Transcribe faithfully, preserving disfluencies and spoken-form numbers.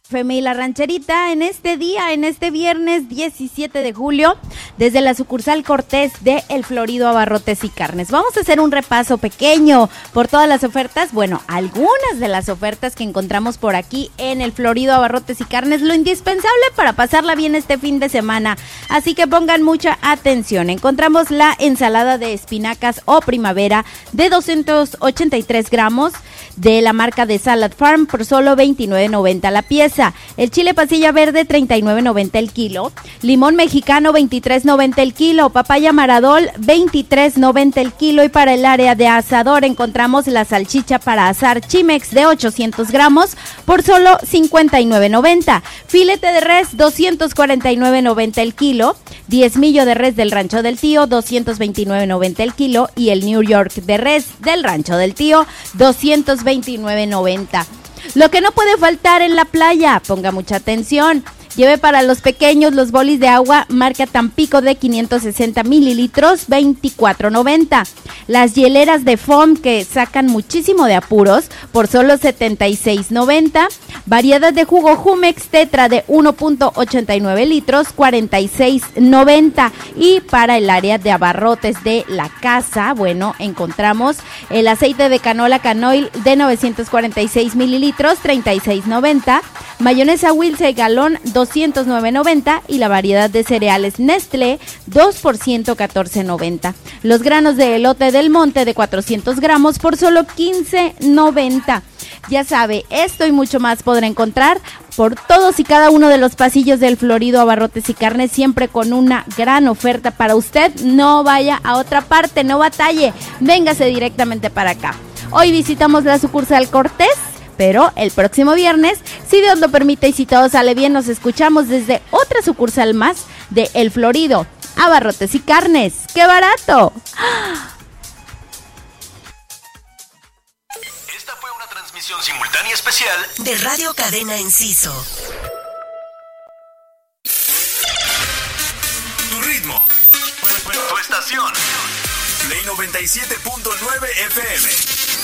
F M y La Rancherita en este día, en este viernes diecisiete de julio, desde la sucursal Cortés de El Florido Abarrotes y Carnes. Vamos a hacer un repaso pequeño por todas las ofertas, bueno, algunas de las ofertas que encontramos por aquí en El Florido Abarrotes y Carnes, lo indispensable para pasarla bien este fin de semana, así que pongan mucha atención. Encontramos la ensalada de espinacas o primavera de doscientos ochenta y tres gramos de la marca de Salad Farm por solo veintinueve noventa la pieza. El chile pasilla verde treinta y nueve noventa el kilo, limón mexicano veintitrés noventa el kilo, papaya maradol veintitrés noventa el kilo y para el área de asador encontramos la salchicha para asar Chimex de ochocientos gramos por solo cincuenta y nueve noventa, filete de res doscientos cuarenta y nueve noventa el kilo, diezmillo de res del Rancho del Tío doscientos veintinueve noventa el kilo y el New York de res del Rancho del Tío doscientos veintinueve noventa. Lo que no puede faltar en la playa, ponga mucha atención, lleve para los pequeños los bolis de agua marca Tampico de quinientos sesenta mililitros, veinticuatro noventa. Las hieleras de foam que sacan muchísimo de apuros por solo setenta y seis noventa. Variedad de jugo Jumex Tetra de uno punto ochenta y nueve litros, cuarenta y seis noventa. Y para el área de abarrotes de la casa, bueno, encontramos el aceite de canola Canoil de novecientos cuarenta y seis mililitros, treinta y seis noventa. Mayonesa Wilse galón doscientos nueve noventa y la variedad de cereales Nestlé dos por ciento catorce noventa. Los granos de elote del monte de cuatrocientos gramos por solo quince noventa. Ya sabe, esto y mucho más podrá encontrar por todos y cada uno de los pasillos del Florido Abarrotes y Carnes, siempre con una gran oferta para usted. No vaya a otra parte, no batalle, véngase directamente para acá. Hoy visitamos la sucursal Cortés, pero el próximo viernes, si Dios lo permite y si todo sale bien, nos escuchamos desde otra sucursal más de El Florido Abarrotes y Carnes. ¡Qué barato! Esta fue una transmisión simultánea especial de Radio Cadena Enciso. Tu ritmo, tu estación, Play noventa y siete punto nueve F M.